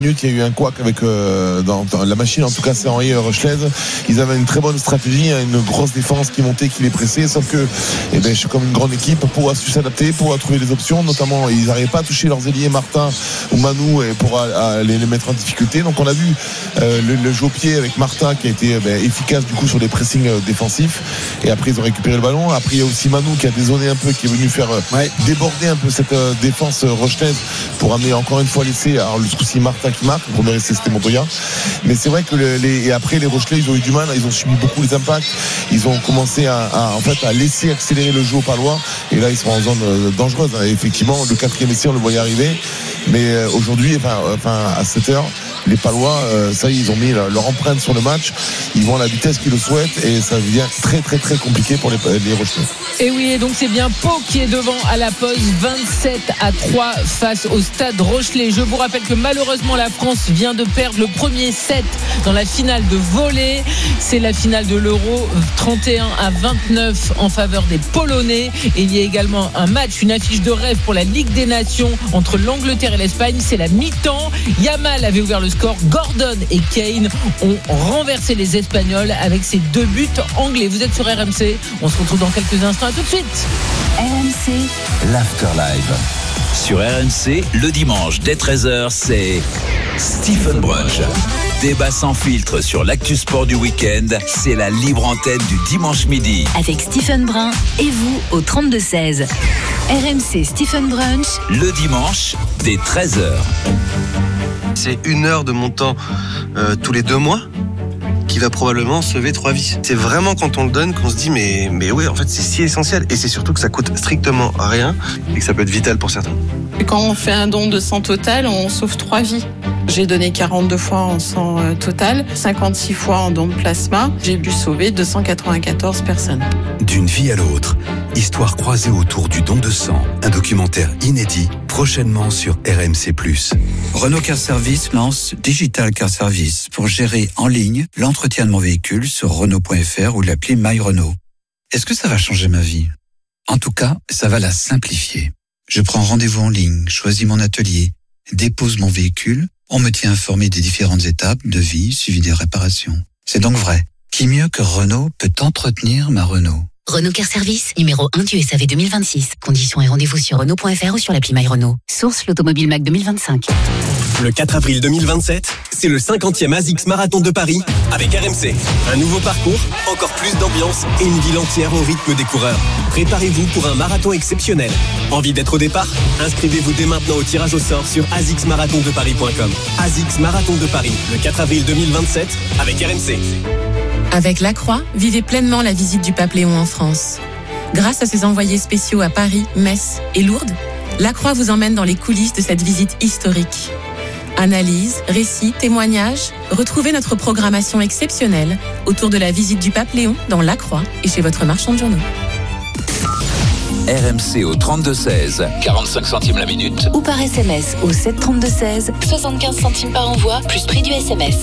minutes, il y a eu un couac avec dans la machine, en tout cas c'est Henri Rochelaise. Ils avaient une très bonne stratégie, une grosse défense qui montait, qui les pressait, sauf que je suis comme une grande équipe, pour a su s'adapter, pour trouver des options, notamment ils n'arrivaient pas à toucher leurs ailiers Martin ou Manu et pour les mettre en difficulté. Donc on a vu le jeu au pied avec Martin qui a été efficace du coup sur les pressings défensifs, et après ils ont récupéré le ballon. Après il y a aussi Manu qui a dézonné un peu, qui est venu faire déborder un peu cette défense rochelaise pour amener encore une fois l'essai. Alors le souci Martin qui marque, le premier essai c'était Montoya, mais c'est vrai que et après les Rochelais ils ont eu du mal, ils ont subi beaucoup les impacts, ils ont commencé à laisser accélérer le jeu aux Palois, et là ils sont en zone dangereuse. Effectivement le 4e essai on le voyait arriver, mais aujourd'hui à 7h les Palois ça y est, ils ont mis leur empreinte sur le match, ils vont à la vitesse qu'ils le souhaitent, et ça devient très très très compliqué pour les Rochelais. Et oui, et donc c'est bien Pau qui est devant à la pause, 27-3 face au Stade Rochelais. Je vous rappelle que malheureusement la France vient de perdre le premier set dans la finale de volley. C'est la finale de l'Euro, 31-29 en faveur des Polonais. Et il y a également un match, une affiche de rêve pour la Ligue des Nations entre l'Angleterre et l'Espagne. C'est la mi-temps. Yamal avait ouvert le score. Gordon et Kane ont renversé les Espagnols avec ces 2 buts anglais. Vous êtes sur RMC. On se retrouve dans quelques instants. À tout de suite. RMC, l'Afterlife. Sur RMC, le dimanche dès 13h, c'est Stephen Brunch. Débat sans filtre sur l'actu sport du week-end. C'est la libre antenne du dimanche midi. Avec Stephen Brun et vous au 32-16. RMC Stephen Brunch. Le dimanche dès 13h. C'est 1 heure de mon temps tous les 2 mois qui va probablement sauver 3 vies. C'est vraiment quand on le donne qu'on se dit mais oui, en fait c'est si essentiel, et c'est surtout que ça coûte strictement rien et que ça peut être vital pour certains. Et quand on fait un don de sang total, on sauve 3 vies. J'ai donné 42 fois en sang total, 56 fois en don de plasma. J'ai dû sauver 294 personnes. D'une vie à l'autre, histoire croisée autour du don de sang. Un documentaire inédit, prochainement sur RMC+. Renault Car Service lance Digital Car Service pour gérer en ligne l'entretien de mon véhicule sur Renault.fr ou l'appli My Renault. Est-ce que ça va changer ma vie ? En tout cas, ça va la simplifier. Je prends rendez-vous en ligne, choisis mon atelier, dépose mon véhicule. On me tient informé des différentes étapes de vie, suivi des réparations. C'est donc vrai. Qui mieux que Renault peut entretenir ma Renault ? Renault Car Service, numéro 1 du SAV 2026. Conditions et rendez-vous sur Renault.fr ou sur l'appli My Renault. Source l'Automobile Mac 2025. Le 4 avril 2027, c'est le 50e ASICS Marathon de Paris avec RMC. Un nouveau parcours, encore plus d'ambiance et une ville entière au rythme des coureurs. Préparez-vous pour un marathon exceptionnel. Envie d'être au départ ? Inscrivez-vous dès maintenant au tirage au sort sur asicsmarathondeparis.com. ASICS Marathon de Paris, le 4 avril 2027 avec RMC. Avec La Croix, vivez pleinement la visite du Pape Léon en France. Grâce à ses envoyés spéciaux à Paris, Metz et Lourdes, La Croix vous emmène dans les coulisses de cette visite historique. Analyse, récits, témoignages, retrouvez notre programmation exceptionnelle autour de la visite du Pape Léon dans La Croix et chez votre marchand de journaux. RMC au 32-16, 45 centimes la minute. Ou par SMS au 732-16, 75 centimes par envoi, plus prix du SMS.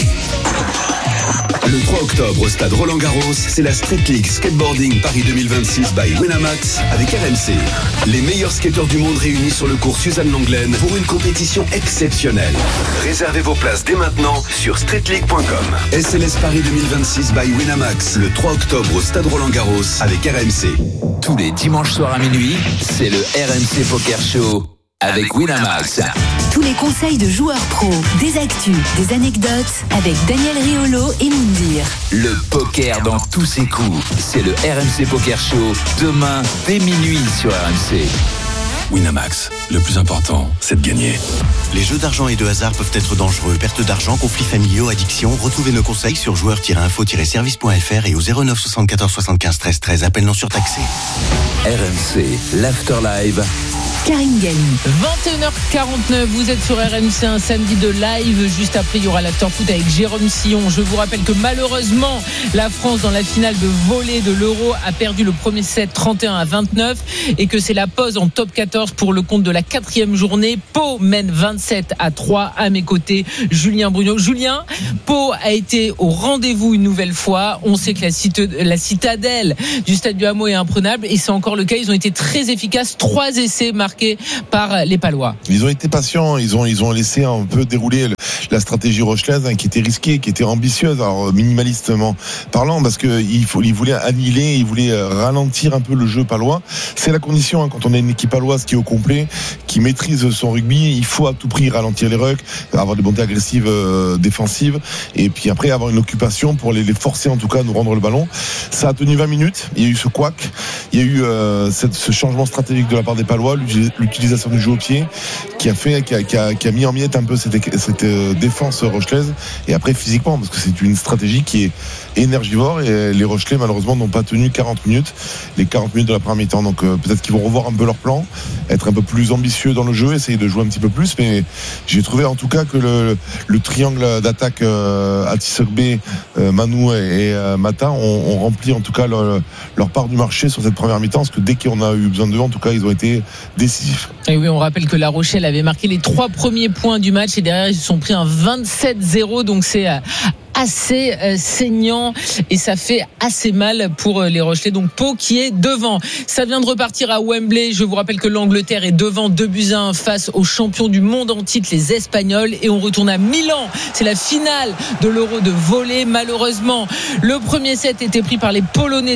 Le 3 octobre au stade Roland-Garros, c'est la Street League Skateboarding Paris 2026 by Winamax avec RMC. Les meilleurs skateurs du monde réunis sur le cours Suzanne Lenglen pour une compétition exceptionnelle. Réservez vos places dès maintenant sur streetleague.com. SLS Paris 2026 by Winamax, le 3 octobre au stade Roland-Garros avec RMC. Tous les dimanches soirs à minuit, c'est le RMC Poker Show avec Winamax. Tous les conseils de joueurs pros, des actus, des anecdotes avec Daniel Riolo et Moundir. Le poker dans tous ses coups, c'est le RMC Poker Show, demain dès minuit sur RMC. Winamax, le plus important, c'est de gagner. Les jeux d'argent et de hasard peuvent être dangereux. Perte d'argent, conflits familiaux, addiction. Retrouvez nos conseils sur joueurs-info-service.fr et au 09 74 75 13 13. Appel non surtaxé. RMC, l'Afterlive. Karine Galli. 21h49, vous êtes sur RMC, un samedi de live. Juste après, il y aura l'afterfoot avec Jérôme Sillon. Je vous rappelle que malheureusement, la France, dans la finale de volley de l'Euro, a perdu le premier set 31-29 et que c'est la pause en top 14 pour le compte de la 4e journée. Pau mène 27-3. À mes côtés, Julien Bruno. Julien, Pau a été au rendez-vous une nouvelle fois. On sait que la citadelle du Stade du Hameau est imprenable et c'est encore le cas. Ils ont été très efficaces. 3 essais marqués marqué par les Palois. Ils ont été patients, ils ont laissé un peu dérouler la stratégie rochelaise, qui était risquée, qui était ambitieuse, alors minimalistement parlant, parce que ils voulaient annihiler, ils voulaient ralentir un peu le jeu palois. C'est la condition, quand on a une équipe paloise qui est au complet, qui maîtrise son rugby, il faut à tout prix ralentir les rucks, avoir des montées agressives défensives, et puis après avoir une occupation pour les forcer en tout cas à nous rendre le ballon. Ça a tenu 20 minutes, il y a eu ce couac, il y a eu ce changement stratégique de la part des Palois, l'utilisation du jeu au pied, qui a mis en miettes un peu cette défense rochelaise, et après physiquement, parce que c'est une stratégie qui est énergivore, et les Rochelais malheureusement n'ont pas tenu 40 minutes, les 40 minutes de la première mi-temps, donc peut-être qu'ils vont revoir un peu leur plan, être un peu plus ambitieux dans le jeu, essayer de jouer un petit peu plus, mais j'ai trouvé en tout cas que le triangle d'attaque Atisogbe, Manu et Mata ont rempli en tout cas leur part du marché sur cette première mi-temps, parce que dès qu'on a eu besoin d'eux, en tout cas ils ont été décisifs. Et oui, on rappelle que La Rochelle avait marqué les 3 premiers points du match, et derrière ils se sont pris un 27-0, donc c'est assez saignant et ça fait assez mal pour les Rochelais. Donc Pau qui est devant. Ça vient de repartir à Wembley. Je vous rappelle que l'Angleterre est devant 2-1 face aux champions du monde en titre, les Espagnols, et on retourne à Milan. C'est la finale de l'Euro de volley. Malheureusement, le premier set était pris par les Polonais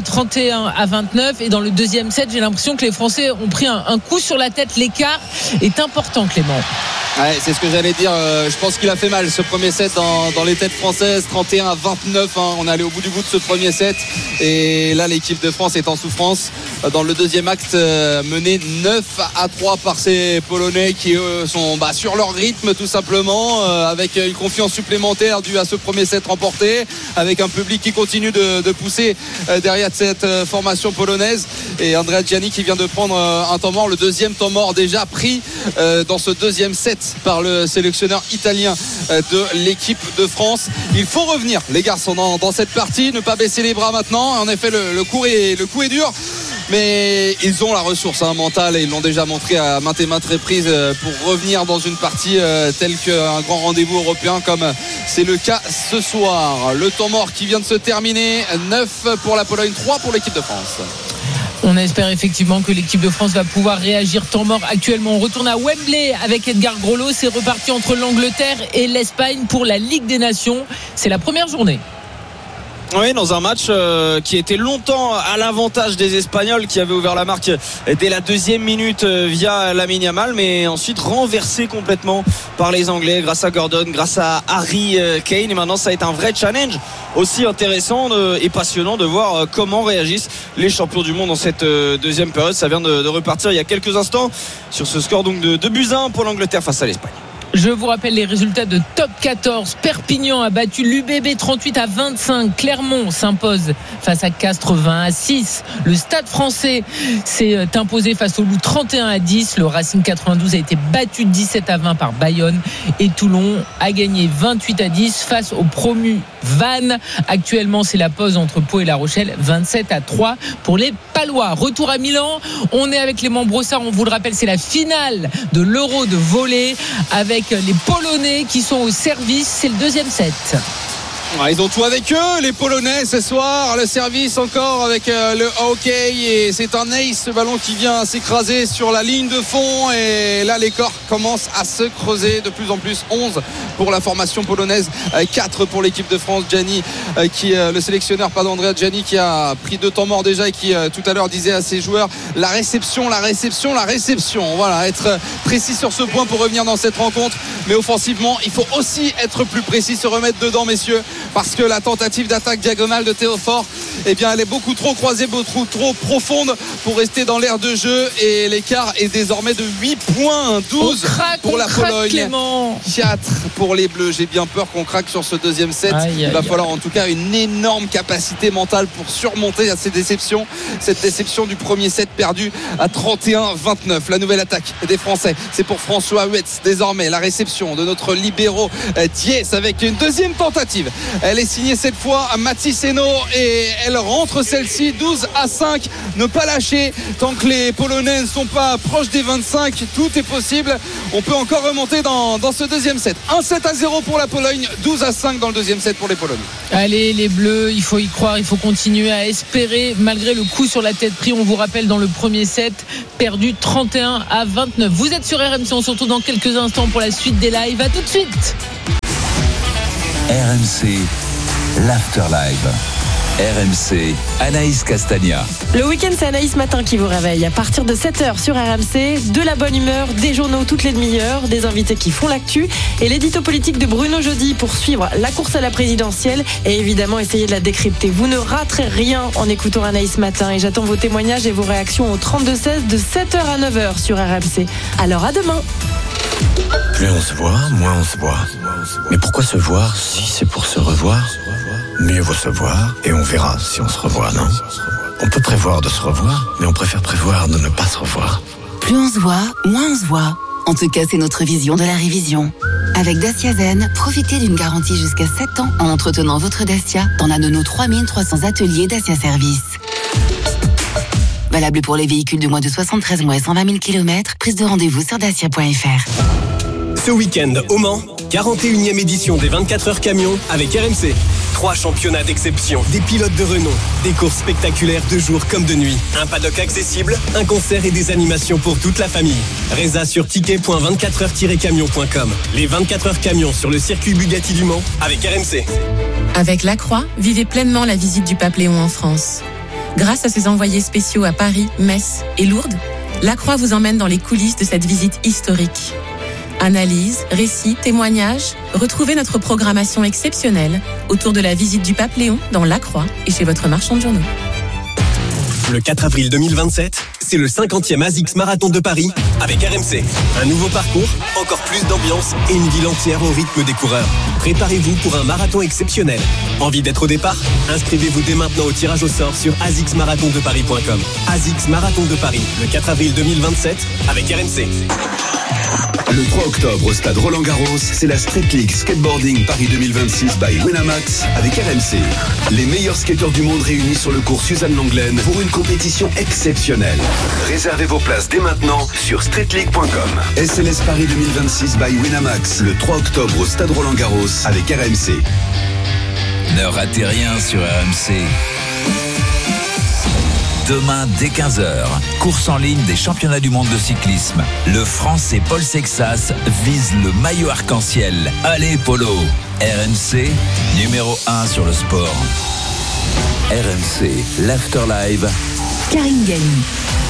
31-29, et dans le deuxième set, j'ai l'impression que les Français ont pris un coup sur la tête. L'écart est important, Clément. Ouais, c'est ce que j'allais dire. Je pense qu'il a fait mal ce premier set dans les têtes françaises. 31-29, on est allé au bout du bout de ce premier set, et là l'équipe de France est en souffrance dans le deuxième acte, mené 9-3 par ces Polonais qui sont sur leur rythme tout simplement, avec une confiance supplémentaire due à ce premier set remporté, avec un public qui continue de pousser derrière cette formation polonaise, et Andrea Gianni qui vient de prendre un temps mort, le deuxième temps mort déjà pris dans ce deuxième set par le sélectionneur italien de l'équipe de France. Il faut revenir les garçons dans cette partie, ne pas baisser les bras maintenant. En effet, le coup est dur, mais ils ont la ressource mentale, et ils l'ont déjà montré à maintes et maintes reprises pour revenir dans une partie telle qu'un grand rendez-vous européen comme c'est le cas ce soir. Le temps mort qui vient de se terminer, 9 pour la Pologne, 3 pour l'équipe de France. On espère effectivement que l'équipe de France va pouvoir réagir. Temps mort actuellement. On retourne à Wembley avec Edgar Groslo. C'est reparti entre l'Angleterre et l'Espagne pour la Ligue des Nations. C'est la première journée. Oui, dans un match qui était longtemps à l'avantage des Espagnols, qui avaient ouvert la marque dès la deuxième minute via Lamine Yamal, mais ensuite renversé complètement par les Anglais grâce à Gordon, grâce à Harry Kane. Et maintenant ça a été un vrai challenge aussi intéressant et passionnant de voir comment réagissent les champions du monde dans cette deuxième période. Ça vient de repartir il y a quelques instants sur ce score donc de 2-1 pour l'Angleterre face à l'Espagne. Je vous rappelle les résultats de Top 14. Perpignan a battu l'UBB 38-25. Clermont s'impose face à Castres 20-6. Le Stade Français s'est imposé face au Loup 31-10. Le Racing 92 a été battu 17-20 par Bayonne. Et Toulon a gagné 28-10 face au promu Vannes. Actuellement, c'est la pause entre Pau et La Rochelle. 27-3 pour les Palois. Retour à Milan. On est avec Clément Brossard. On vous le rappelle, c'est la finale de l'Euro de volley avec les Polonais qui sont au service. C'est le deuxième set. Ils ont tout avec eux, les Polonais ce soir. Le service encore avec le hockey, et c'est un ace, ce ballon qui vient s'écraser sur la ligne de fond, et là les corps commencent à se creuser de plus en plus. 11 pour la formation polonaise, 4 pour l'équipe de France. Gianni le sélectionneur Andrea Gianni, qui a pris 2 temps morts déjà, et qui tout à l'heure disait à ses joueurs la réception, voilà, être précis sur ce point pour revenir dans cette rencontre. Mais offensivement, il faut aussi être plus précis, se remettre dedans, messieurs, parce que la tentative d'attaque diagonale de Théophore, elle est beaucoup trop croisée, beaucoup trop profonde pour rester dans l'aire de jeu, et l'écart est désormais de 8 points, 12 pour la Pologne, Clément. 4 pour les Bleus. J'ai bien peur qu'on craque sur ce deuxième set. Il va falloir en tout cas une énorme capacité mentale pour surmonter cette déception du premier set perdu à 31-29. La nouvelle attaque des Français, c'est pour François Huetz désormais. La réception de notre libéro Diez avec une deuxième tentative Elle est signée cette fois à Mathis Hainaut et elle rentre celle-ci 12-5. Ne pas lâcher tant que les Polonais ne sont pas proches des 25. Tout est possible. On peut encore remonter dans ce deuxième set. 1-7-0 pour la Pologne, 12-5 dans le deuxième set pour les Polonais. Allez les Bleus, il faut y croire, il faut continuer à espérer malgré le coup sur la tête pris. On vous rappelle dans le premier set, perdu 31-29. Vous êtes sur RMC, on se retrouve dans quelques instants pour la suite des lives. À tout de suite. RMC, l'Afterlive. RMC, Anaïs Castagna. Le week-end, c'est Anaïs Matin qui vous réveille. À partir de 7h sur RMC, de la bonne humeur, des journaux toutes les demi-heures, des invités qui font l'actu et l'édito politique de Bruno Jeudi pour suivre la course à la présidentielle et évidemment essayer de la décrypter. Vous ne raterez rien en écoutant Anaïs Matin et j'attends vos témoignages et vos réactions au 32-16 de 7h à 9h sur RMC. Alors à demain. Plus on se voit, moins on se voit. Mais pourquoi se voir si c'est pour se revoir ? Mieux vaut se voir et on verra si on se revoit, non ? On peut prévoir de se revoir, mais on préfère prévoir de ne pas se revoir. Plus on se voit, moins on se voit. En tout cas, c'est notre vision de la révision. Avec Dacia Zen, profitez d'une garantie jusqu'à 7 ans en entretenant votre Dacia dans l'un de nos 3300 ateliers Dacia Service. Valable pour les véhicules de moins de 73 mois et 120 000 km. Prise de rendez-vous sur dacia.fr. Ce week-end au Mans, 41e édition des 24 heures camions avec RMC. 3 championnats d'exception, des pilotes de renom, des courses spectaculaires de jour comme de nuit, un paddock accessible, un concert et des animations pour toute la famille. Résa sur ticket.24heures-camion.com. Les 24 heures camions sur le circuit Bugatti du Mans avec RMC. Avec Lacroix, vivez pleinement la visite du Pape Léon en France. Grâce à ses envoyés spéciaux à Paris, Metz et Lourdes, Lacroix vous emmène dans les coulisses de cette visite historique. Analyse, récits, témoignages, retrouvez notre programmation exceptionnelle autour de la visite du Pape Léon dans Lacroix et chez votre marchand de journaux. Le 4 avril 2027, c'est le 50e ASICS Marathon de Paris avec RMC. Un nouveau parcours, encore plus d'ambiance et une ville entière au rythme des coureurs. Préparez-vous pour un marathon exceptionnel. Envie d'être au départ ? Inscrivez-vous dès maintenant au tirage au sort sur asicsmarathondeparis.com. ASICS Marathon de Paris, le 4 avril 2027 avec RMC. Le 3 octobre au stade Roland-Garros, c'est la Street League Skateboarding Paris 2026 by Winamax avec RMC. Les meilleurs skateurs du monde réunis sur le cours Suzanne Lenglen pour une compétition exceptionnelle. Réservez vos places dès maintenant sur streetleague.com. SLS Paris 2026 by Winamax, le 3 octobre au stade Roland-Garros avec RMC. Ne ratez rien sur RMC. Demain dès 15h, course en ligne des championnats du monde de cyclisme. Le Français Paul Sexas vise le maillot arc-en-ciel. Allez Polo, RMC, numéro 1 sur le sport. RMC, l'Afterlive. Karine Galli.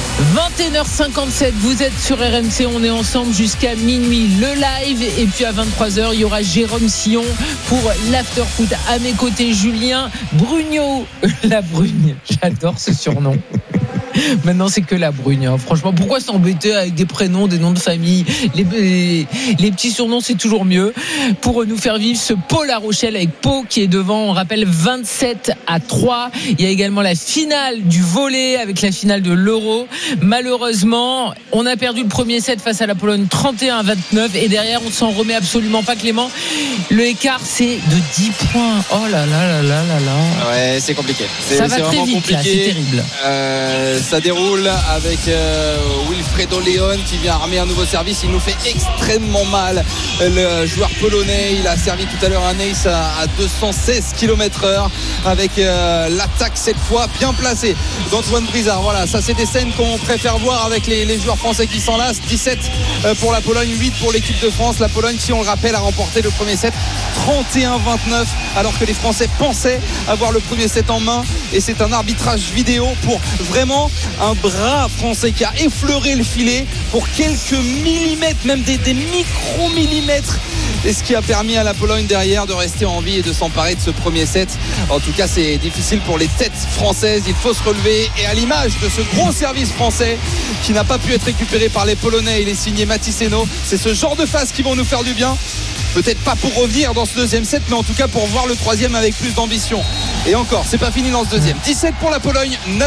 21h57, vous êtes sur RMC, on est ensemble jusqu'à minuit, le live, et puis à 23h il y aura Jérôme Sillon pour l'afterfoot. À mes côtés, Julien Brugnot, la Brugne, j'adore ce surnom. Maintenant c'est que la Brugne, hein. Franchement, pourquoi s'embêter avec des prénoms, des noms de famille, les petits surnoms c'est toujours mieux. Pour nous faire vivre ce Pau La Rochelle avec Pau qui est devant, on rappelle 27-3. Il y a également la finale du volley avec la finale de l'Euro. Malheureusement, on a perdu le premier set face à la Pologne 31-29 et derrière on ne s'en remet absolument pas, Clément. Le écart c'est de 10 points. Oh là là là là là là. Ouais, c'est compliqué. Ça va très vite là, c'est terrible. Ça déroule avec Wilfredo Leon qui vient armer un nouveau service. Il nous fait extrêmement mal, le joueur polonais. Il a servi tout à l'heure un ace à 216 km/h avec l'attaque cette fois bien placée d'Antoine Brizard. Voilà, ça c'est des scènes qu'on préfère voir avec les joueurs français qui s'enlacent. 17 pour la Pologne, 8 pour l'équipe de France. La Pologne, si on le rappelle, a remporté le premier set 31-29 alors que les Français pensaient avoir le premier set en main, et c'est un arbitrage vidéo pour vraiment un bras français qui a effleuré le filet pour quelques millimètres, même des micro-millimètres, et ce qui a permis à la Pologne derrière de rester en vie et de s'emparer de ce premier set. En tout cas, c'est difficile pour les têtes françaises, il faut se relever, et à l'image de ce gros service français qui n'a pas pu être récupéré par les Polonais, il est signé Mathis Hainaut. C'est ce genre de phases qui vont nous faire du bien. Peut-être pas pour revenir dans ce deuxième set, mais en tout cas pour voir le troisième avec plus d'ambition. Et encore, c'est pas fini dans ce deuxième. 17 pour la Pologne, 9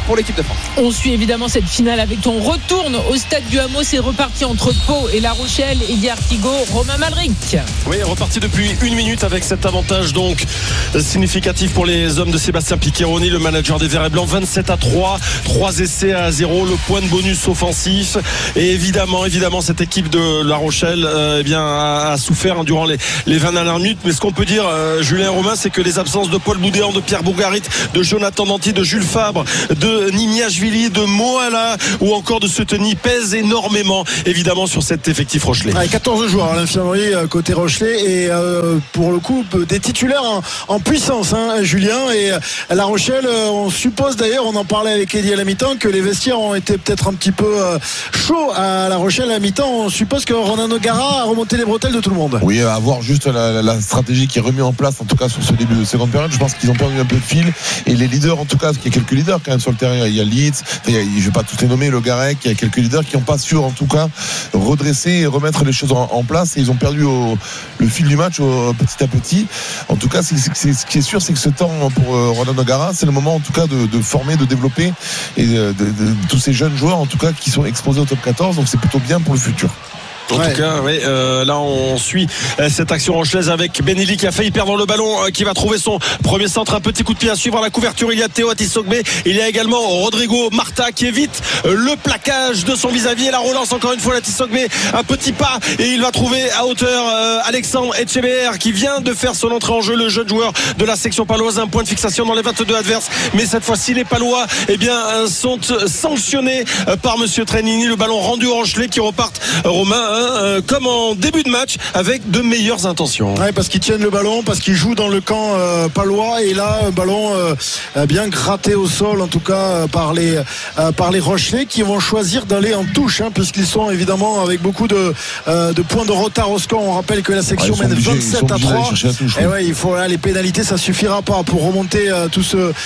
pour l'équipe de France. On suit évidemment cette finale avec ton retourne au stade du Hameau. C'est reparti entre Pau et La Rochelle. Eddie Artigo, Romain Malric. Oui, reparti depuis 1 minute avec cet avantage donc significatif pour les hommes de Sébastien Piccheroni, le manager des Verts et Blancs. 27-3, 3 essais à 0, le point de bonus offensif. Et évidemment, cette équipe de La Rochelle a souffert durant les 20 dernières minutes. Mais ce qu'on peut dire, Julien Romain, c'est que les absences de Paul Boudéan, de Pierre Bourgarit, de Jonathan Danty, de Jules Fabre, de Nimiashvili, de Moala ou encore de Seteny pèsent énormément évidemment sur cet effectif rochelais. 14 joueurs à l'infirmerie côté Rochelais et pour le coup des titulaires en puissance, Julien. Et La Rochelle, on suppose d'ailleurs, on en parlait avec Eddie à la mi-temps, que les vestiaires ont été peut-être un petit peu chauds à La Rochelle à la mi-temps. On suppose que Ronan O'Gara a remonté les bretelles de tout le monde. Oui, à voir juste la stratégie qui est remise en place, en tout cas sur ce début de seconde période. Je pense qu'ils ont perdu un peu de fil, et les leaders, en tout cas, parce qu'il y a quelques leaders quand même sur le terrain. Il y a Leeds, je ne vais pas tous les nommer, le Garec, il y a quelques leaders qui n'ont pas su en tout cas redresser et remettre les choses en place, et ils ont perdu le fil du match petit à petit. En tout cas, ce qui est sûr, c'est que ce temps pour Ronan O'Gara, c'est le moment en tout cas de former, de développer et de tous ces jeunes joueurs en tout cas qui sont exposés au top 14, donc c'est plutôt bien pour le futur. En tout cas, oui, là on suit cette action rochelaise avec Benili qui a failli perdre le ballon, qui va trouver son premier centre, un petit coup de pied à suivre à la couverture. Il y a Théo Atisogbe, il y a également Rodrigo Marta qui évite le plaquage de son vis-à-vis, et la relance encore une fois d'Atisogbe, un petit pas et il va trouver à hauteur Alexandre Etcheber qui vient de faire son entrée en jeu, le jeune joueur de la section paloise. Un point de fixation dans les 22 adverses, mais cette fois-ci les Palois sont sanctionnés par Monsieur Trenini. Le ballon rendu au Rochelais qui repartent, Romain, comme en début de match, avec de meilleures intentions. Ouais, parce qu'ils tiennent le ballon, parce qu'ils jouent dans le camp palois, et là un ballon bien gratté au sol, en tout cas par les Rochelais, qui vont choisir d'aller en touche, puisqu'ils sont évidemment avec beaucoup de points de retard au score. On rappelle que la section mène 27-3. Et ouais, il faut les pénalités, ça suffira pas pour remonter tout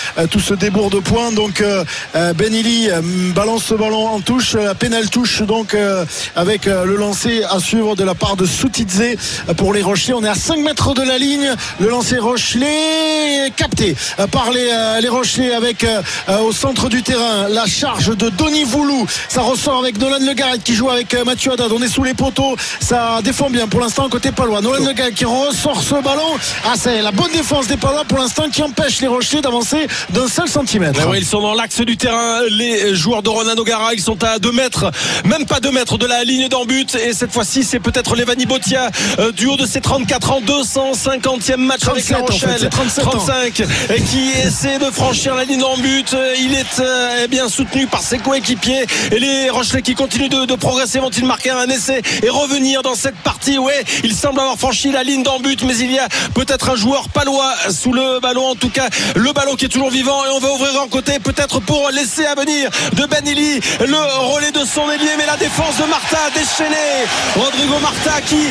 ce débours de points. Donc Benili balance ce ballon en touche, la pénale touche donc avec le lancer à suivre de la part de Soutidze pour les Rochelais. On est à 5 mètres de la ligne, le lancer Rochelais capté par les Rochelais avec au centre du terrain la charge de Donny Voulou. Ça ressort avec Nolan Le Garrett qui joue avec Mathieu Haddad. On est sous les poteaux, ça défend bien pour l'instant côté palois. Nolan Le Garrett qui ressort ce ballon. C'est la bonne défense des Palois pour l'instant qui empêche les Rochelais d'avancer d'un seul centimètre. Ils sont dans l'axe du terrain, les joueurs de Ronan O'Gara. Ils sont à 2 mètres, même pas 2 mètres de la ligne d'en but, et cette fois-ci c'est peut-être Levani Botia du haut de ses 34 ans, 250e match avec La Rochelle, 35, et qui essaie de franchir la ligne d'en but. Il est bien soutenu par ses coéquipiers, et les Rochelais qui continuent de progresser. Vont-ils marquer un essai et revenir dans cette partie? Il semble avoir franchi la ligne d'en but, mais il y a peut-être un joueur palois sous le ballon, en tout cas le ballon qui est toujours vivant, et on va ouvrir un côté peut-être pour laisser à venir de Benili le relais de son ailier, mais la défense de Marta déchaînée. Rodrigo Marta qui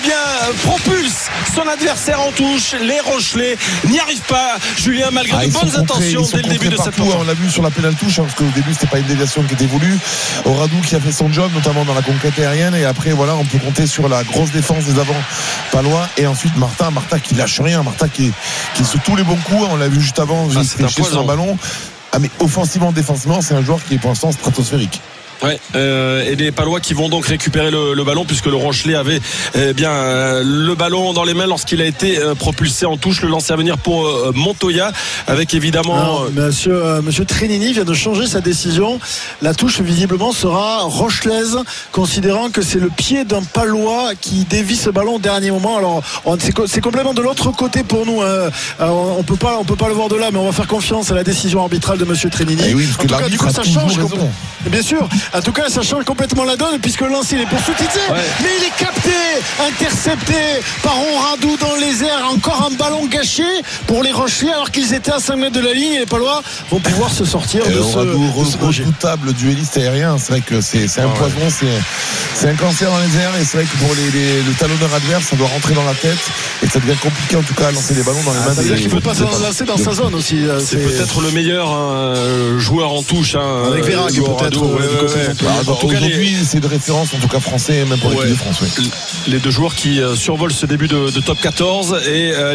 propulse son adversaire en touche. Les Rochelais n'y arrivent pas, Julien, malgré de bonnes intentions dès le début de cette rencontre. On l'a vu sur la pénale touche, parce qu'au début c'était pas une déviation qui était voulue. Oradou qui a fait son job, notamment dans la conquête aérienne, et après voilà, on peut compter sur la grosse défense des avants palois, et ensuite Marta qui lâche rien, Marta qui est sous tous les bons coups. On l'a vu juste avant, j'ai sur un ballon. Mais offensivement, défensivement, c'est un joueur qui est pour l'instant stratosphérique. Ouais, et les Palois qui vont donc récupérer le ballon, puisque le Rochelais avait le ballon dans les mains lorsqu'il a été propulsé en touche. Le lancer à venir pour Montoya, avec évidemment Monsieur Trenini vient de changer sa décision. La touche visiblement sera rochelaise, considérant que c'est le pied d'un Palois qui dévie ce ballon au dernier moment. Alors c'est complètement de l'autre côté pour nous, on peut pas le voir de là, mais on va faire confiance à la décision arbitrale de Monsieur Trenini. Et oui, parce que l'arbitre a toujours raison. Bien sûr. En tout cas, ça change complètement la donne, puisque le lancer est pour Soutidze, mais il est capté, intercepté par Oradou dans les airs. Encore un ballon gâché pour les Rochelais, alors qu'ils étaient à 5 mètres de la ligne, et les Palois vont pouvoir se sortir de ce redoutable duelliste aérien. C'est vrai que c'est un poison, c'est un cancer dans les airs, et c'est vrai que pour le talonneur adverse, ça doit rentrer dans la tête, et ça devient compliqué en tout cas à lancer les ballons dans les mains. C'est-à-dire qu'il ne faut pas se lancer dans sa zone aussi. C'est peut-être le meilleur joueur en touche, avec Vérac peut-être. En tout cas, aujourd'hui, c'est de référence, en tout cas français, même pour l'équipe de France. Les deux joueurs qui survolent ce début de top 14, et les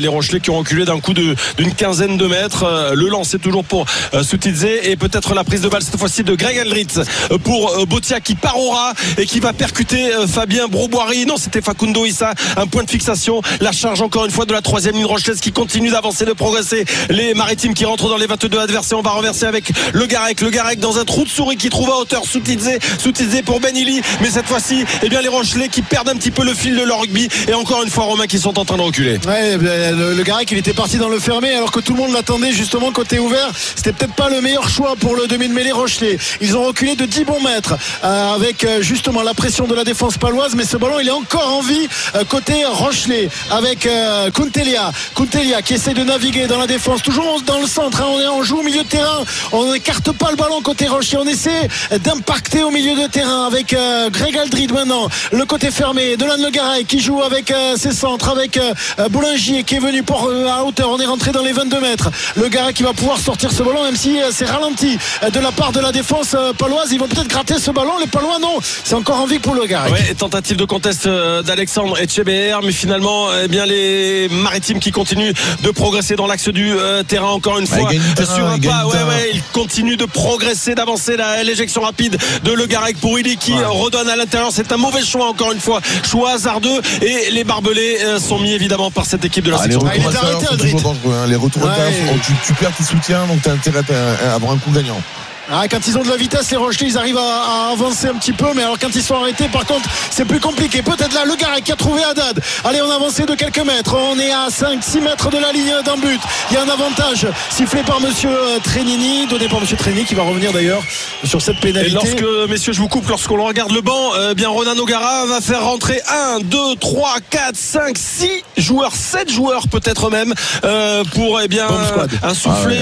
les Rochelais qui ont reculé d'un coup d'une quinzaine de mètres. Le lancer toujours pour Soutidze et peut-être la prise de balle cette fois-ci de Greg Aldritz pour Botia qui part au ras et qui va percuter Fabien Broboiry. Non, c'était Facundo Issa, un point de fixation. La charge encore une fois de la troisième ligne rochelaise qui continue d'avancer, de progresser. Les Maritimes qui rentrent dans les 22 adversaires. On va renverser avec Le Garec dans un trou de souris qui trouve à hauteur Soutidze pour Benili, mais cette fois-ci les Rochelais qui perdent un petit peu le fil de leur rugby et encore une fois Romain qui sont en train de reculer. Ouais, le Garec il était parti dans le fermé alors que tout le monde l'attendait justement côté ouvert. C'était peut-être pas le meilleur choix pour le demi de mêlée Rochelais. Ils ont reculé de 10 bons mètres avec justement la pression de la défense paloise, mais ce ballon il est encore en vie côté Rochelais avec Kuntelia qui essaie de naviguer dans la défense, toujours dans le centre, hein. On joue au milieu de terrain, on n'écarte pas le ballon côté Rochelais, on essaie d'impacter au milieu de terrain avec Greg Aldrid maintenant, le côté fermé de Le Garec qui joue avec ses centres, avec Boulingier qui est venu à hauteur, on est rentré dans les 22 mètres. Le Garec qui va pouvoir sortir ce ballon même si c'est ralenti de la part de la défense paloise. Ils vont peut-être gratter ce ballon, les Palois non, c'est encore en vie pour Le Garec. Ouais, tentative de contest d'Alexandre Etcheber, mais finalement les Maritimes qui continuent de progresser dans l'axe du terrain encore une fois sur un pas. Il continue de progresser, d'avancer, l'éjection rapide de Le Garec pour Illy qui redonne à l'intérieur. C'est un mauvais choix encore une fois, choix hasardeux, et les barbelés sont mis évidemment par cette équipe de la section. Les retours intérieurs sont toujours dangereux, hein. Les retours intérieurs, tu perds tes soutiens, donc tu as intérêt à avoir un coup gagnant. Quand ils ont de la vitesse, les Rochelais ils arrivent à avancer un petit peu, mais alors quand ils sont arrêtés par contre c'est plus compliqué. Peut-être là Le Garec qui a trouvé Haddad. Allez, on a avancé de quelques mètres, on est à 5-6 mètres de la ligne d'un but. Il y a un avantage sifflé par monsieur Trenini, donné par monsieur Trenini qui va revenir d'ailleurs sur cette pénalité. Et messieurs je vous coupe, lorsqu'on regarde le banc, Ronan O'Gara va faire rentrer 1, 2, 3, 4, 5, 6 joueurs, 7 joueurs peut-être même pour insuffler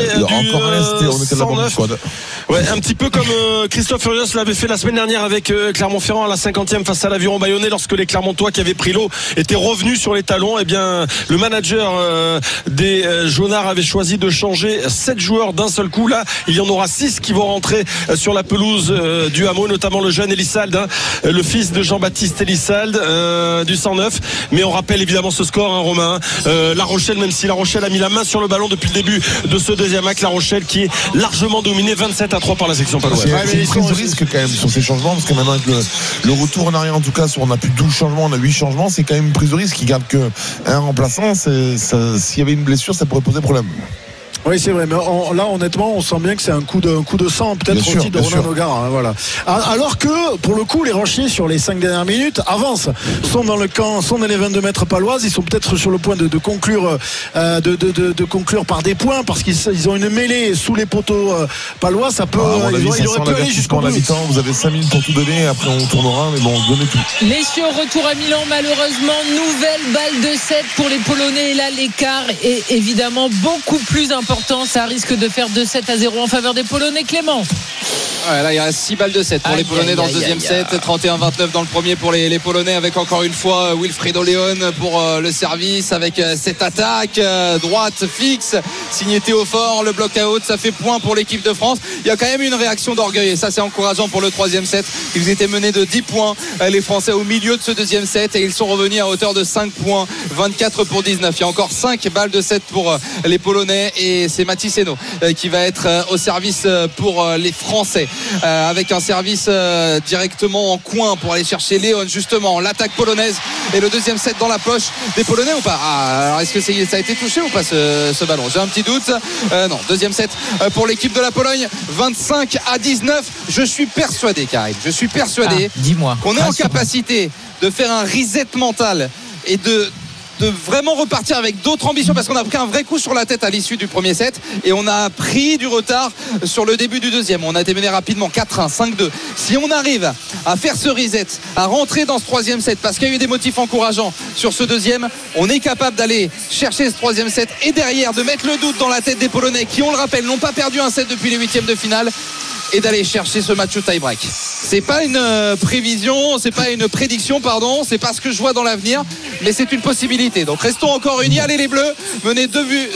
du 109. Ouais, un petit peu comme Christophe Furios l'avait fait la semaine dernière avec Clermont-Ferrand à la 50e face à l'Aviron Bayonnais, lorsque les Clermontois qui avaient pris l'eau étaient revenus sur les talons. Le manager des Jaunards avait choisi de changer 7 joueurs d'un seul coup. Là, il y en aura 6 qui vont rentrer sur la pelouse du Hameau, notamment le jeune Elissalde, le fils de Jean-Baptiste Elissalde du 109. Mais on rappelle évidemment ce score, Romain. La Rochelle, même si La Rochelle a mis la main sur le ballon depuis le début de ce deuxième acte, La Rochelle qui est largement dominée 27-3 par la section paloise. C'est une prise de risque quand même sur ces changements, parce que maintenant avec le retour en arrière, en tout cas, on n'a plus 12 changements, on a 8 changements, c'est quand même une prise de risque qui garde qu'un remplaçant. S'il y avait une blessure, ça pourrait poser problème. Oui, c'est vrai, mais là honnêtement on sent bien que c'est un coup de sang peut-être aussi de Ronan O'Gara, hein, voilà. Alors que pour le coup les Rochelais sur les 5 dernières minutes avancent, sont dans le camp, sont dans les 22 mètres paloises, ils sont peut-être sur le point de conclure de conclure par des points, parce qu'ils ont une mêlée sous les poteaux palois. Ça peut il aurait pu aller jusqu'au bout. Vous avez 5 minutes pour tout donner, après on tournera, mais bon, donnez tout. Messieurs, retour à Milan, malheureusement nouvelle balle de 7 pour les Polonais, et là l'écart est évidemment beaucoup plus important. Ça risque de faire 2-7-0 en faveur des Polonais. Clément. Ouais, là il y a 6 balles de 7 pour les Polonais dans le deuxième set, 31-29 dans le premier pour les Polonais, avec encore une fois Wilfredo Leon pour le service, avec cette attaque droite fixe signé Théophore, le bloc out, ça fait point pour l'équipe de France. Il y a quand même une réaction d'orgueil et ça c'est encourageant pour le troisième set. Ils étaient menés de 10 points les Français au milieu de ce deuxième set et ils sont revenus à hauteur de 5 points, 24-19. Il y a encore 5 balles de 7 pour les Polonais et c'est Mathis Hainaut qui va être au service pour les Français. Avec un service directement en coin pour aller chercher Léon, justement l'attaque polonaise, et le deuxième set dans la poche des Polonais ou pas. Alors est-ce que ça a été touché ou pas ce ballon? J'ai un petit doute. Non, deuxième set pour l'équipe de la Pologne, 25-19. Je suis persuadé, Karim, dis-moi, qu'on est en capacité de faire un reset mental et de vraiment repartir avec d'autres ambitions, parce qu'on a pris un vrai coup sur la tête à l'issue du premier set et on a pris du retard sur le début du deuxième. On a été mené rapidement 4-1, 5-2. Si on arrive à faire ce reset, à rentrer dans ce troisième set, parce qu'il y a eu des motifs encourageants sur ce deuxième, on est capable d'aller chercher ce troisième set et derrière de mettre le doute dans la tête des Polonais qui, on le rappelle, n'ont pas perdu un set depuis les huitièmes de finale, et d'aller chercher ce match au tie-break. C'est pas une prévision, c'est pas une prédiction, pardon, c'est pas ce que je vois dans l'avenir, mais c'est une possibilité. Donc restons encore unis. Allez les Bleus, menés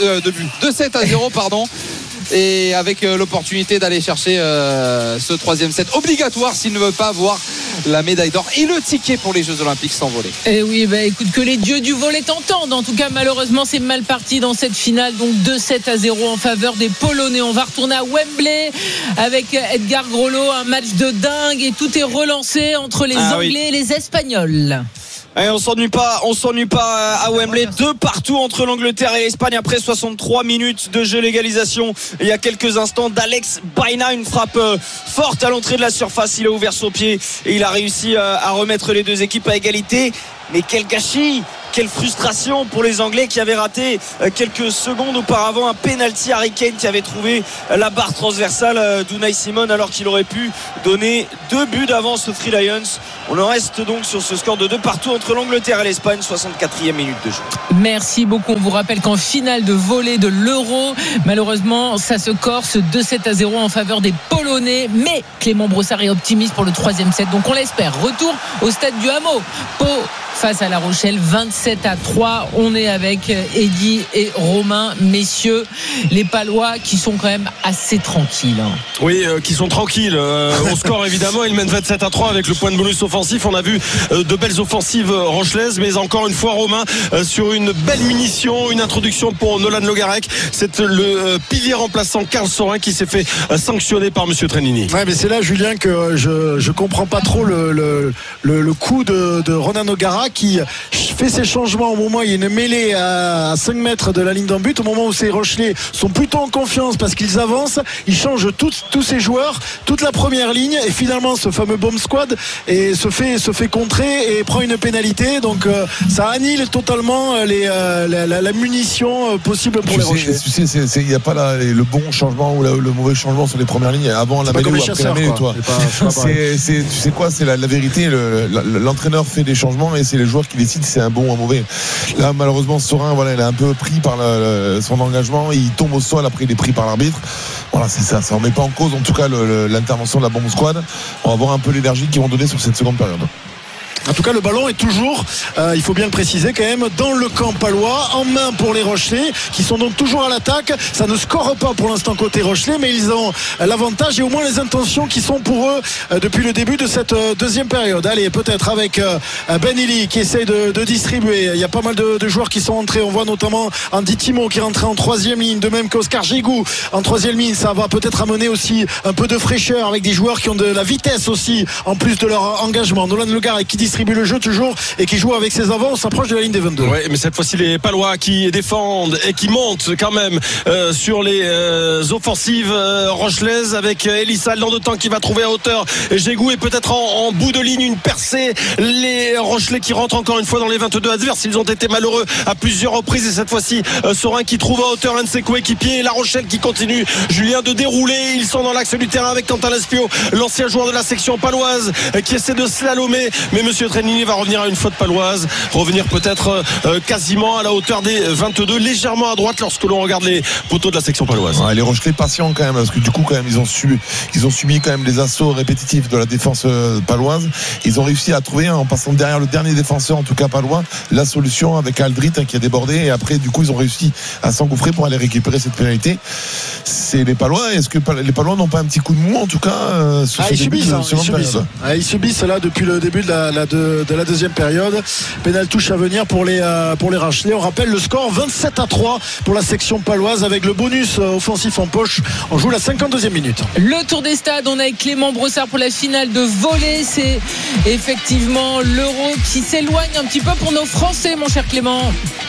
2-7-0, pardon. Et avec l'opportunité d'aller chercher ce troisième set obligatoire s'il ne veut pas voir la médaille d'or et le ticket pour les Jeux Olympiques sans volley. Et oui, écoute, que les dieux du volley t'entendent. En tout cas, malheureusement, c'est mal parti dans cette finale. Donc 2-7-0 en faveur des Polonais. On va retourner à Wembley avec Edgar Grolot. Un match de dingue et tout est relancé entre les Anglais et les Espagnols. Et on s'ennuie pas à Wembley. 2 partout entre l'Angleterre et l'Espagne après 63 minutes de jeu. L'égalisation il y a quelques instants d'Alex Baena, une frappe forte à l'entrée de la surface. Il a ouvert son pied et il a réussi à remettre les deux équipes à égalité. Mais quel gâchis, quelle frustration pour les Anglais qui avaient raté quelques secondes auparavant un penalty. Harry Kane qui avait trouvé la barre transversale d'Unai Simon alors qu'il aurait pu donner 2 buts d'avance aux Three Lions. On en reste donc sur ce score de 2 partout entre l'Angleterre et l'Espagne, 64e minute de jeu. Merci beaucoup. On vous rappelle qu'en finale de volley de l'Euro, malheureusement, ça se corse 2-7-0 en faveur des Polonais. Mais Clément Brossard est optimiste pour le 3e set. Donc on l'espère. Retour au stade du Hameau. Pau face à La Rochelle, 27-3. On est avec Eddy et Romain. Messieurs, les Palois qui sont quand même assez tranquilles. Oui, qui sont tranquilles. Au score, évidemment, ils mènent 27-3 avec le point de bonus offensif. On a vu de belles offensives rochelaises, mais encore une fois, Romain, sur une belle munition, une introduction pour Nolan Le Garec. C'est le pilier remplaçant Karl Sorin qui s'est fait sanctionner par Monsieur Trenini. Ouais, mais c'est là, Julien, que je comprends pas trop le coup de Ronan O'Gara qui fait ses changements au moment où il y a une mêlée à 5 mètres de la ligne d'en but, au moment où ces Rochelais sont plutôt en confiance parce qu'ils avancent. Il change tous ses joueurs, toute la première ligne, et finalement ce fameux bomb squad et se fait contrer et prend une pénalité. Donc ça annule totalement la munition possible pour les Rochelais. Tu sais, il n'y a pas le bon changement ou le mauvais changement sur les premières lignes avant la mêlée ou après la mêlée, toi. Tu sais quoi, c'est la vérité. L'entraîneur fait des changements et c'est les joueurs qui décident si c'est un bon ou un mauvais. Là, malheureusement, Sorin, il est un peu pris par son engagement. Il tombe au sol, après il est pris par l'arbitre. Voilà, c'est ça. Ça ne remet pas en cause, en tout cas, l'intervention de la bombe squad. On va voir un peu l'énergie qu'ils vont donner sur cette seconde période. En tout cas, le ballon est toujours, il faut bien le préciser quand même, dans le camp palois, en main pour les Rochelais, qui sont donc toujours à l'attaque. Ça ne score pas pour l'instant côté Rochelais, mais ils ont l'avantage et au moins les intentions qui sont pour eux depuis le début de cette deuxième période. Allez, peut-être avec Ben Ili qui essaye de distribuer. Il y a pas mal de joueurs qui sont entrés. On voit notamment Andy Timo qui est rentré en 3e ligne, de même qu'Oscar Gégou en 3e ligne. Ça va peut-être amener aussi un peu de fraîcheur avec des joueurs qui ont de la vitesse aussi, en plus de leur engagement. Nolan Le Garec qui distribue le jeu toujours et qui joue avec ses avants. On s'approche de la ligne des 22. Ouais, mais cette fois-ci les Palois qui défendent et qui montent quand même sur les offensives rochelaises avec Elissa dans de temps qui va trouver à hauteur Gégou et peut-être en bout de ligne une percée. Les Rochelais qui rentrent encore une fois dans les 22 adverses. Ils ont été malheureux à plusieurs reprises et cette fois-ci Sorin qui trouve à hauteur un de ses coéquipiers et La Rochelle qui continue, Julien, de dérouler. Ils sont dans l'axe du terrain avec Quentin Lespio, l'ancien joueur de la section paloise qui essaie de slalomer, mais Monsieur Trenini va revenir à une faute paloise, revenir peut-être quasiment à la hauteur des 22, légèrement à droite lorsque l'on regarde les poteaux de la section paloise. Ouais, les Rochelais patients quand même, parce que du coup quand même ils ont subi quand même des assauts répétitifs de la défense paloise. Ils ont réussi à trouver, en passant derrière le dernier défenseur, en tout cas palois, la solution avec Aldrit qui a débordé et après du coup ils ont réussi à s'engouffrer pour aller récupérer cette pénalité. C'est les Palois. Est-ce que les Palois n'ont pas un petit coup de mou en tout cas sur ce début de seconde période? Ils subissent là depuis le début de la deuxième période. Pénal touche à venir pour les Rochelais. On rappelle le score 27-3 pour la section paloise avec le bonus offensif en poche. On joue la 52e minute. Le tour des stades, on est avec Clément Brossard pour la finale de volley. C'est effectivement l'Euro qui s'éloigne un petit peu pour nos Français, mon cher Clément.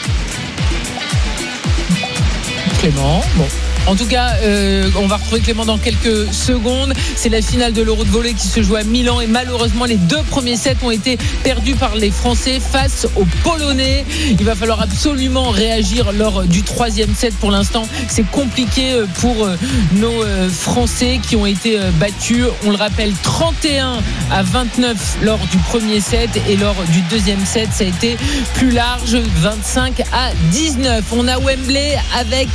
Bon. En tout cas, on va retrouver Clément dans quelques secondes. C'est la finale de l'Euro de volley qui se joue à Milan et malheureusement les 2 premiers sets ont été perdus par les Français face aux Polonais. Il va falloir absolument réagir lors du 3e set. Pour l'instant, c'est compliqué pour nos Français qui ont été battus. On le rappelle, 31-29 lors du premier set et lors du 2e set, ça a été plus large, 25-19. On a Wembley avec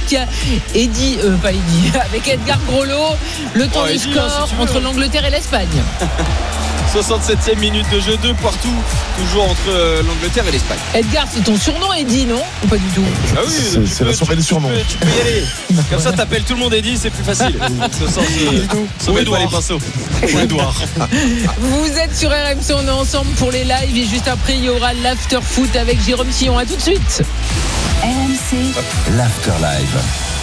avec Edgar Grolot. Le temps du score entre l'Angleterre et l'Espagne. 67e minute de jeu, 2 partout, toujours entre l'Angleterre et l'Espagne. Edgar, c'est ton surnom, Eddie, non? Ou pas du tout? Ah oui, c'est la soirée des surnoms. Tu peux y aller. Comme ça, t'appelles tout le monde Eddie, c'est plus facile. Sauve les pinceaux. Edouard. Vous êtes sur RMC, on est ensemble pour les lives et juste après, il y aura l'after foot avec Jérôme Sillon. À tout de suite. RMC. L'After Live.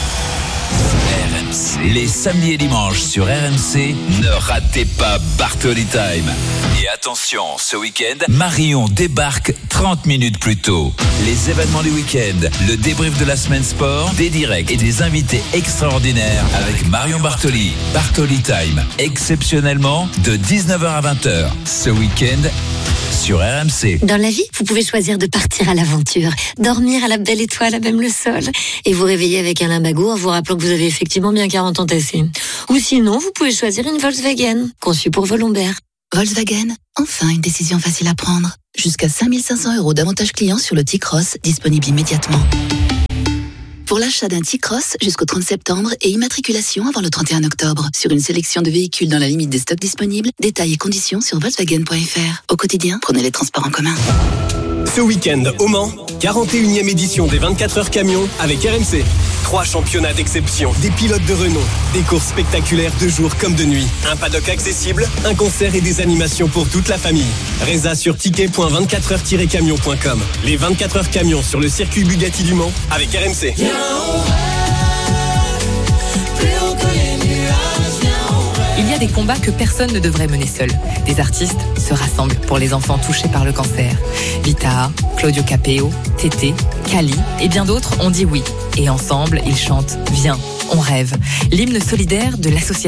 RMC. Les samedis et dimanches sur RMC, ne ratez pas Bartoli Time. Et attention, ce week-end, Marion débarque 30 minutes plus tôt. Les événements du week-end, le débrief de la semaine sport, des directs et des invités extraordinaires avec Marion Bartoli. Bartoli Time, exceptionnellement de 19h à 20h. Ce week-end, sur RMC. Dans la vie, vous pouvez choisir de partir à l'aventure, dormir à la belle étoile à même le sol, et vous réveiller avec un limbago en vous rappelant que vous avez effectivement bien 40 ans tassés. Ou sinon, vous pouvez choisir une Volkswagen, conçue pour vos lombaires. Volkswagen, enfin une décision facile à prendre. Jusqu'à 5 500 € d'avantages clients sur le T-Cross, disponible immédiatement. Pour l'achat d'un T-Cross jusqu'au 30 septembre et immatriculation avant le 31 octobre. Sur une sélection de véhicules dans la limite des stocks disponibles, détails et conditions sur Volkswagen.fr. Au quotidien, prenez les transports en commun. Ce week-end, au Mans, 41e édition des 24 heures camions avec RMC. 3 championnats d'exception, des pilotes de renom, des courses spectaculaires de jour comme de nuit, un paddock accessible, un concert et des animations pour toute la famille. Résa sur ticket.24heures-camion.com. Les 24 heures camions sur le circuit Bugatti du Mans avec RMC. Il y a des combats que personne ne devrait mener seul. Des artistes se rassemblent pour les enfants touchés par le cancer. Vita, Claudio Capeo, Tété, Kali et bien d'autres ont dit oui. Et ensemble, ils chantent « Viens, on rêve ». L'hymne solidaire de l'association